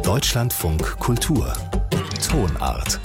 Deutschlandfunk Kultur Tonart.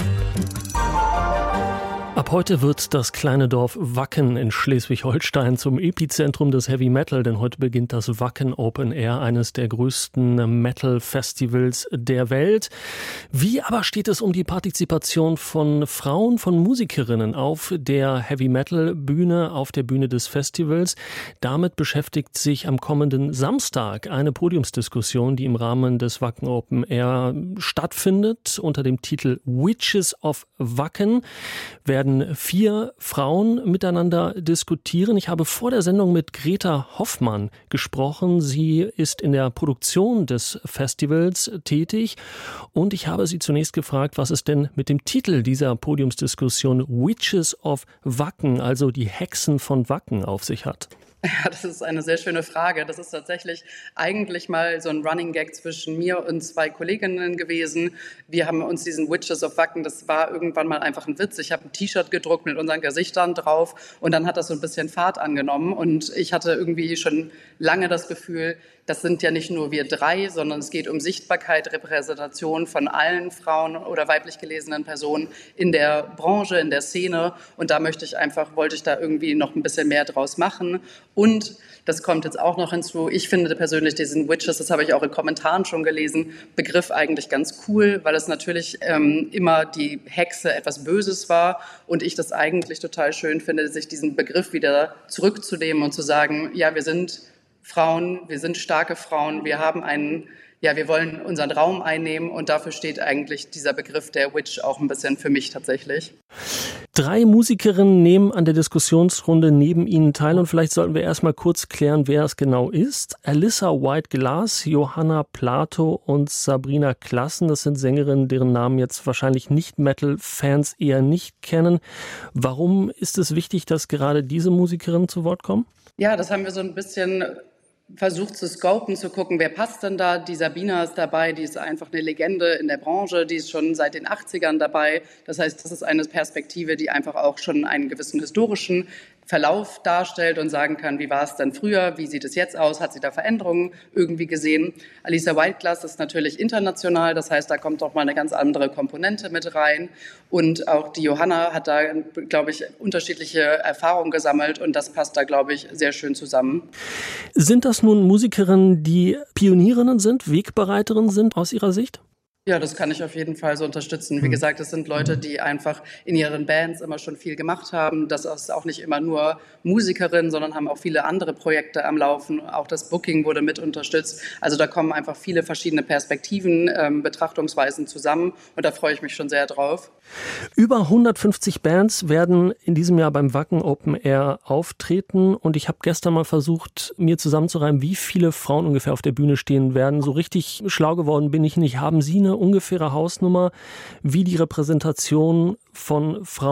Ab heute wird das kleine Dorf Wacken in Schleswig-Holstein zum Epizentrum des Heavy Metal, denn heute beginnt das Wacken Open Air, eines der größten Metal-Festivals der Welt. Wie aber steht es um die Partizipation von Frauen, von Musikerinnen auf der Heavy Metal Bühne, auf der Bühne des Festivals? Damit beschäftigt sich am kommenden Samstag eine Podiumsdiskussion, die im Rahmen des Wacken Open Air stattfindet, unter dem Titel Witches of Wacken. Werden 4 Frauen miteinander diskutieren. Ich habe vor der Sendung mit Greta Hoffmann gesprochen. Sie ist in der Produktion des Festivals tätig und ich habe sie zunächst gefragt, was es denn mit dem Titel dieser Podiumsdiskussion Witches of Wacken, also die Hexen von Wacken, auf sich hat. Ja, das ist eine sehr schöne Frage. Das ist tatsächlich eigentlich mal so ein Running Gag zwischen mir und 2 Kolleginnen gewesen. Wir haben uns diesen Witches of Wacken, das war irgendwann mal einfach ein Witz. Ich habe ein T-Shirt gedruckt mit unseren Gesichtern drauf und dann hat das so ein bisschen Fahrt angenommen. Und ich hatte irgendwie schon lange das Gefühl, das sind ja nicht nur wir 3, sondern es geht um Sichtbarkeit, Repräsentation von allen Frauen oder weiblich gelesenen Personen in der Branche, in der Szene. Und da wollte ich da irgendwie noch ein bisschen mehr draus machen. Und das kommt jetzt auch noch hinzu. Ich finde persönlich diesen Witches, das habe ich auch in Kommentaren schon gelesen, Begriff eigentlich ganz cool, weil es natürlich immer die Hexe etwas Böses war. Und ich das eigentlich total schön finde, sich diesen Begriff wieder zurückzunehmen und zu sagen, ja, wir sind Frauen, wir sind starke Frauen, wir wollen unseren Raum einnehmen und dafür steht eigentlich dieser Begriff der Witch auch ein bisschen für mich tatsächlich. 3 Musikerinnen nehmen an der Diskussionsrunde neben Ihnen teil und vielleicht sollten wir erstmal kurz klären, wer es genau ist. Alyssa White-Glass, Johanna Plato und Sabrina Klassen, das sind Sängerinnen, deren Namen jetzt wahrscheinlich Nicht-Metal-Fans eher nicht kennen. Warum ist es wichtig, dass gerade diese Musikerinnen zu Wort kommen? Ja, das haben wir so ein bisschen versucht zu scopen, zu gucken, wer passt denn da. Die Sabina ist dabei, die ist einfach eine Legende in der Branche, die ist schon seit den 80ern dabei. Das heißt, das ist eine Perspektive, die einfach auch schon einen gewissen historischen Verlauf darstellt und sagen kann, wie war es denn früher, wie sieht es jetzt aus, hat sie da Veränderungen irgendwie gesehen. Alyssa White-Glass ist natürlich international, das heißt, da kommt doch mal eine ganz andere Komponente mit rein und auch die Johanna hat da, glaube ich, unterschiedliche Erfahrungen gesammelt und das passt da, glaube ich, sehr schön zusammen. Sind das nun Musikerinnen, die Pionierinnen sind, Wegbereiterinnen sind aus Ihrer Sicht? Ja, das kann ich auf jeden Fall so unterstützen. Wie gesagt, es sind Leute, die einfach in ihren Bands immer schon viel gemacht haben. Das ist auch nicht immer nur Musikerinnen, sondern haben auch viele andere Projekte am Laufen. Auch das Booking wurde mit unterstützt. Also da kommen einfach viele verschiedene Perspektiven, Betrachtungsweisen zusammen und da freue ich mich schon sehr drauf. Über 150 Bands werden in diesem Jahr beim Wacken Open Air auftreten und ich habe gestern mal versucht, mir zusammenzureimen, wie viele Frauen ungefähr auf der Bühne stehen werden. So richtig schlau geworden bin ich nicht. Haben Sie eine ungefähre Hausnummer, wie die Repräsentation von Frauen